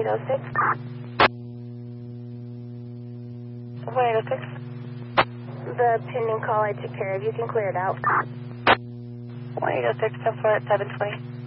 806. 106. The pending call I took care of, you can clear it out. 106, 10 4 at 720.